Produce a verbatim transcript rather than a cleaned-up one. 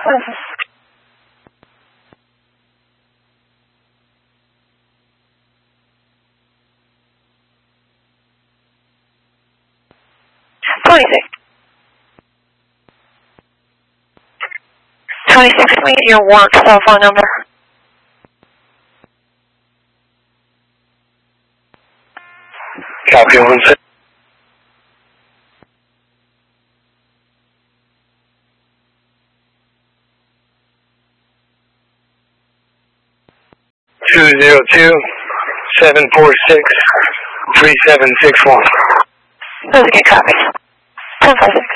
twenty-six. twenty-six, can we get your work cell phone number? Copy one six. Two zero two seven four six three seven six one. That was a good copy. ten five six.